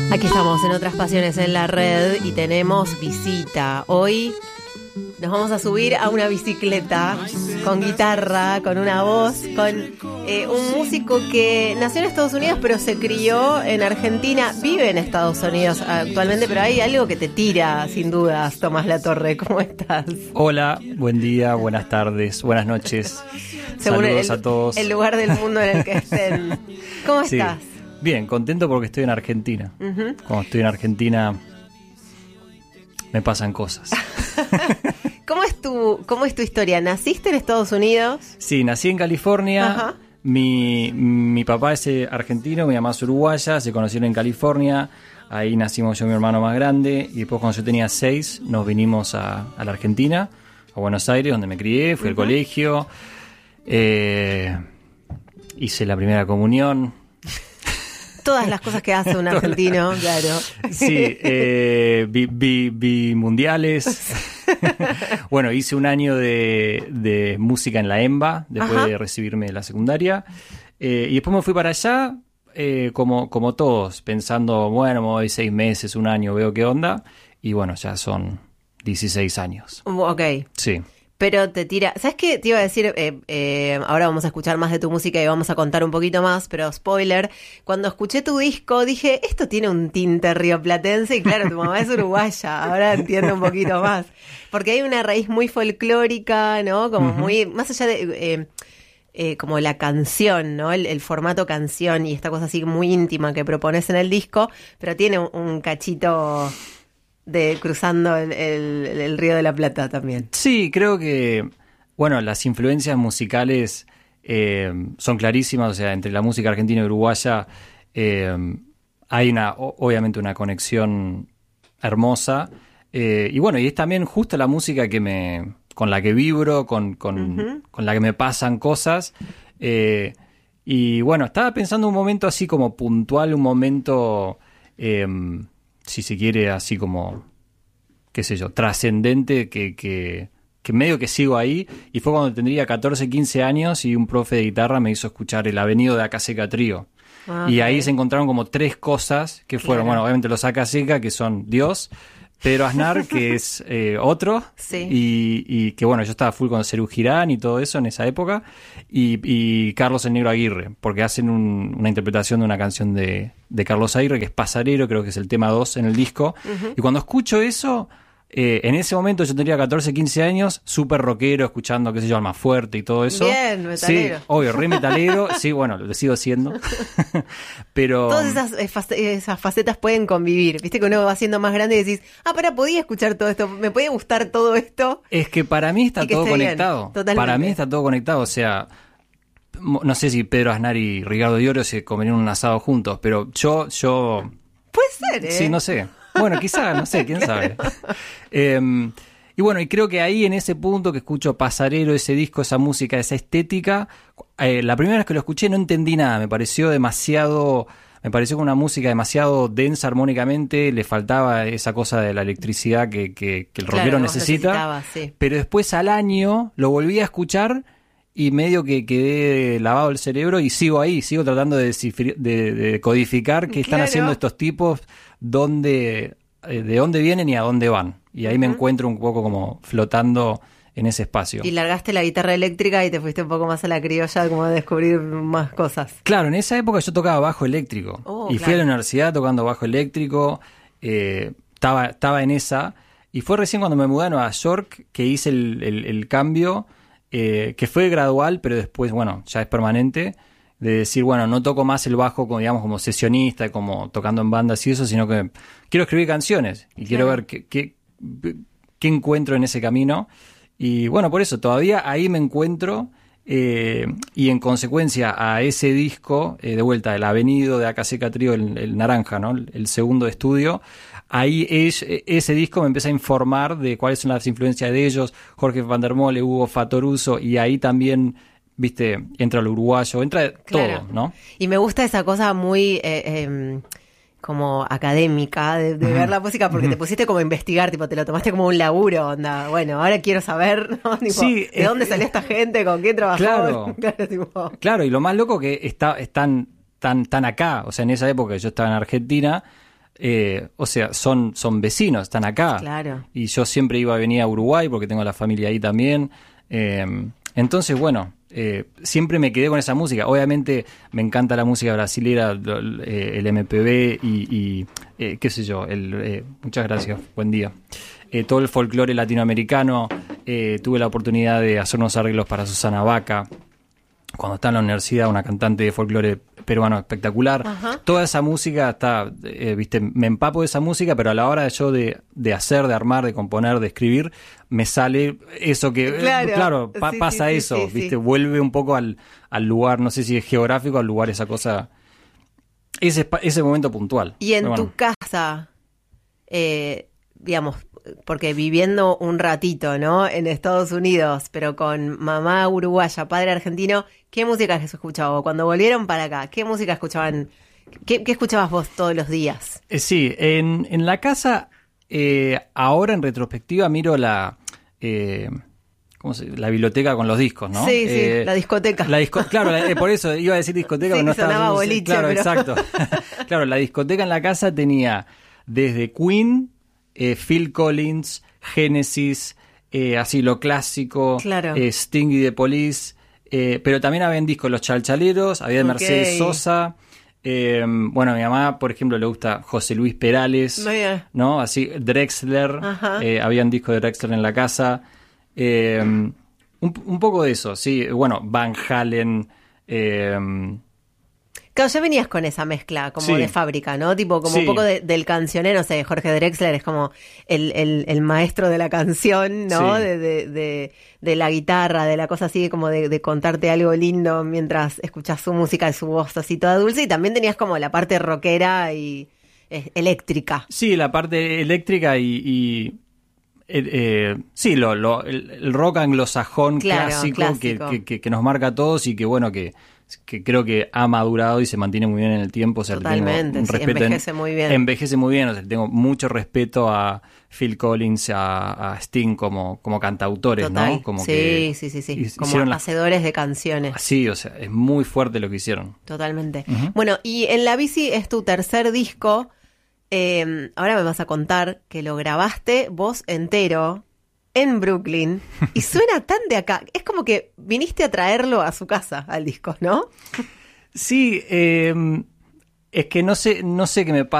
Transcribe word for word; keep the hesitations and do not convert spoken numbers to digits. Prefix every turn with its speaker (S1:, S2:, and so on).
S1: Aquí estamos en Otras Pasiones en la Red y tenemos visita. Hoy nos vamos a subir a una bicicleta con guitarra, con una voz, con eh, un músico que nació en Estados Unidos pero se crió en Argentina, vive en Estados Unidos actualmente, pero hay algo que te tira, sin dudas. Tomás Latorre, ¿cómo estás?
S2: Hola, buen día, buenas tardes, buenas noches.
S1: Según
S2: Saludos
S1: el,
S2: a todos.
S1: El lugar del mundo en el que estén. ¿Cómo
S2: Sí.
S1: estás?
S2: Bien, contento porque estoy en Argentina.
S1: Uh-huh.
S2: Cuando estoy en Argentina me pasan cosas.
S1: ¿Cómo es tu, cómo es tu historia? ¿Naciste en Estados Unidos?
S2: Sí, nací en California.
S1: Ajá.
S2: Mi, mi papá es eh, argentino, mi mamá es uruguaya, se conocieron en California. Ahí nacimos yo y mi hermano más grande. Y después, cuando yo tenía seis, nos vinimos a, a la Argentina, a Buenos Aires, donde me crié, fui
S1: Uh-huh.
S2: al colegio. Eh, hice la primera comunión.
S1: Todas las cosas que hace un argentino, claro.
S2: Sí, eh, vi, vi, vi mundiales. Bueno, hice un año de, de música en la EMBA, después
S1: Ajá.
S2: de recibirme de la secundaria. Eh, y después me fui para allá, eh, como, como todos, pensando, bueno, me voy seis meses, un año, veo qué onda. Y bueno, ya son dieciséis años.
S1: Ok.
S2: Sí.
S1: Pero te tira... ¿Sabes qué? Te iba a decir, eh, eh, ahora vamos a escuchar más de tu música y vamos a contar un poquito más, pero spoiler, cuando escuché tu disco dije, esto tiene un tinte rioplatense y claro, tu mamá es uruguaya, ahora entiendo un poquito más. Porque hay una raíz muy folclórica, ¿no? Como
S2: Uh-huh.
S1: muy... Más allá de... Eh, eh, como la canción, ¿no? El, el formato canción y esta cosa así muy íntima que propones en el disco, pero tiene un, un cachito... de cruzando el, el, el Río de la Plata también.
S2: Sí, creo que, bueno, las influencias musicales eh, son clarísimas, o sea, entre la música argentina y uruguaya eh, hay una, o- obviamente una conexión hermosa, eh, y bueno, y es también justo la música que me, con la que vibro, con, con,
S1: Ujú.
S2: con la que me pasan cosas, eh, y bueno, estaba pensando un momento así como puntual, un momento... Eh, si se quiere, así como, qué sé yo, trascendente, que, que, que medio que sigo ahí, y fue cuando tendría catorce, quince años y un profe de guitarra me hizo escuchar El Avenido de Acaseca Trío.
S1: Ah,
S2: Y
S1: ok.
S2: ahí se encontraron como tres cosas que fueron,
S1: Claro.
S2: bueno, obviamente los Acaseca, que son Dios, Pedro Aznar, que es eh, otro,
S1: Sí.
S2: y, y que bueno, yo estaba full con Serú Girán y todo eso en esa época, y, y Carlos el Negro Aguirre, porque hacen un- una interpretación de una canción de, de Carlos Aguirre, que es Pasarero, creo que es el tema dos en el disco,
S1: Ujú.
S2: y cuando escucho eso... Eh, en ese momento yo tendría catorce, quince años, súper rockero, escuchando, qué sé yo, Almafuerte y todo eso.
S1: Bien, metalero.
S2: Sí, obvio, re metalero. Sí, bueno, lo sigo siendo. Pero...
S1: Todas esas, eh, face- esas facetas pueden convivir. Viste que uno va siendo más grande y decís, ah, pero podía escuchar todo esto, me puede gustar todo esto.
S2: Es que para mí está
S1: Y que
S2: todo
S1: esté bien,
S2: conectado.
S1: totalmente.
S2: Para mí está todo conectado. O sea, mo- no sé si Pedro Aznar y Ricardo Diorio se comerían un asado juntos, pero yo, yo,
S1: Puede ser, ¿eh?
S2: sí, no sé. Bueno, quizá, no sé, quién sabe. Eh, y bueno, y creo que ahí en ese punto que escucho Pasarero, ese disco, esa música, esa estética, eh, la primera vez que lo escuché no entendí nada, me pareció demasiado, me pareció una música demasiado densa armónicamente, le faltaba esa cosa de la electricidad que, que, que el
S1: Claro,
S2: rockero
S1: que vos
S2: necesita.
S1: necesitabas, sí.
S2: Pero después al año lo volví a escuchar y medio que quedé lavado el cerebro y sigo ahí, sigo tratando de, descifri- de, de codificar qué están
S1: Claro.
S2: haciendo estos tipos, dónde, eh, de dónde vienen y a dónde van. Y ahí me
S1: Ujú.
S2: encuentro un poco como flotando en ese espacio.
S1: Y largaste la guitarra eléctrica y te fuiste un poco más a la criolla, como a descubrir más cosas.
S2: Claro, en esa época yo tocaba bajo eléctrico.
S1: Oh,
S2: y fui
S1: claro.
S2: a la universidad tocando bajo eléctrico. eh, estaba, estaba en esa. Y fue recién cuando me mudé a Nueva York que hice el, el- el cambio, eh, que fue gradual, pero después, bueno, ya es permanente. De decir, bueno, no toco más el bajo como, digamos, como sesionista, como tocando en bandas y eso, sino que quiero escribir canciones y quiero
S1: Claro.
S2: ver qué, qué, qué encuentro en ese camino. Y bueno, por eso todavía ahí me encuentro, eh, y en consecuencia a ese disco, eh, de vuelta, el Avenido de Acaseca Trío, el, el Naranja, ¿no? El, el segundo de estudio, ahí es, ese disco me empieza a informar de cuáles son las influencias de ellos, Jorge Van der Mole, Hugo Fatoruso, y ahí también, viste, entra el uruguayo, entra
S1: Claro.
S2: todo, ¿no?
S1: Y me gusta esa cosa muy eh, eh, como académica de, de ver la música, porque te pusiste como a investigar, tipo, te lo tomaste como un laburo, onda, bueno, ahora quiero saber, ¿no? Tipo,
S2: Sí,
S1: ¿de dónde
S2: eh,
S1: salió esta gente? ¿Con quién trabajó?
S2: Claro.
S1: Claro, tipo,
S2: Claro, y lo más loco que está, están tan, tan acá, o sea, en esa época que yo estaba en Argentina, eh, o sea, son, son vecinos, están acá.
S1: Claro.
S2: Y yo siempre iba a venir a Uruguay porque tengo la familia ahí también. Eh, entonces, bueno, eh, siempre me quedé con esa música. Obviamente me encanta la música brasilera, lo- eh, el M P B y, y eh, qué sé yo. El, eh, muchas gracias, buen día. Eh, todo el folclore latinoamericano. Eh, tuve la oportunidad de hacer unos arreglos para Susana Baca cuando estaba en la universidad, una cantante de folclore peruano espectacular.
S1: Ajá.
S2: Toda esa música está, eh, viste, me empapo de esa música, pero a la hora de yo de, de hacer, de armar, de componer, de escribir, me sale eso que, eh,
S1: Claro.
S2: claro, pa-
S1: Sí,
S2: pasa
S1: sí, sí,
S2: eso,
S1: sí,
S2: viste,
S1: sí.
S2: vuelve un poco al, al lugar, no sé si es geográfico, al lugar, esa cosa, ese, espa- ese momento puntual.
S1: Y en
S2: Pero
S1: tu
S2: bueno.
S1: casa, eh, digamos, porque viviendo un ratito, ¿no? En Estados Unidos, pero con mamá uruguaya, padre argentino, ¿qué música se escuchaba? Cuando volvieron para acá, ¿qué música escuchaban? ¿Qué, qué escuchabas vos todos los días?
S2: Eh, sí, en, en la casa, eh, ahora en retrospectiva miro la... eh, ¿cómo se- la biblioteca con los discos, ¿no?
S1: Sí, sí,
S2: Eh,
S1: la discoteca.
S2: La disco, claro, la- eh, por eso iba a decir discoteca,
S1: Sí,
S2: pero no estaba
S1: sonaba
S2: haciendo-
S1: boliche,
S2: Claro,
S1: pero-
S2: exacto. Claro, la discoteca en la casa tenía desde Queen, eh, Phil Collins, Genesis, eh, así lo clásico,
S1: Claro.
S2: eh, Sting y The Police, eh, pero también había en discos Los Chalchaleros, había de
S1: Ok.
S2: Mercedes Sosa. Eh, bueno, a mi mamá, por ejemplo, le gusta José Luis Perales,
S1: Muy bien.
S2: ¿no? Así, Drexler,
S1: Ajá.
S2: eh, habían discos de Drexler en la casa. Eh, un, un poco de eso, sí. Bueno, Van Halen. Eh,
S1: Claro, ya venías con esa mezcla como
S2: Sí.
S1: de fábrica, ¿no? Tipo, como
S2: Sí.
S1: un poco de- del cancionero, no sé, Jorge Drexler es como el, el, el maestro de la canción, ¿no?
S2: Sí.
S1: De, de, de, de la guitarra, de la cosa así, como de, de contarte algo lindo mientras escuchas su música y su voz así toda dulce. Y también tenías como la parte rockera y eh, eléctrica.
S2: sí, la parte eléctrica y. y, eh, eh, sí, lo, lo, el, el rock anglosajón
S1: Claro,
S2: clásico,
S1: clásico.
S2: Que, que, que nos marca a todos y que, bueno, que, que creo que ha madurado y se mantiene muy bien en el tiempo. O sea, le tengo
S1: Totalmente,
S2: un
S1: sí,
S2: respeto en-
S1: envejece muy bien.
S2: Envejece muy bien, o sea, le tengo mucho respeto a Phil Collins, a, a Sting como, como cantautores,
S1: Total.
S2: ¿no? Como
S1: sí,
S2: que
S1: sí, sí, sí.
S2: hic-
S1: Como
S2: hicieron la-
S1: hacedores de canciones.
S2: Sí, o sea, es muy fuerte lo que hicieron.
S1: Totalmente.
S2: Ujú.
S1: Bueno, y en La Bici es tu tercer disco. Eh, ahora me vas a contar que lo grabaste vos entero en Brooklyn y suena tan de acá. Es como que viniste a traerlo a su casa al disco, ¿no?
S2: Sí, eh, es que no sé, no sé qué me pasa.